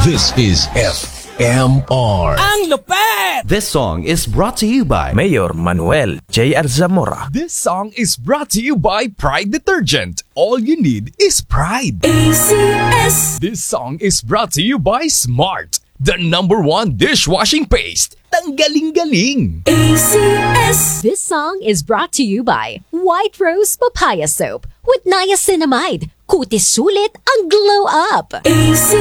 This is FMR. Ang lupet! This song is brought to you by Mayor Manuel J.R. Zamora. This song is brought to you by Pride Detergent. All you need is pride. ACS. This song is brought to you by Smart, the #1 dishwashing paste. Tanggaling-galing. ACS. This song is brought to you by White Rose Papaya Soap with niacinamide. Kutis sulit ang glow up. ACS.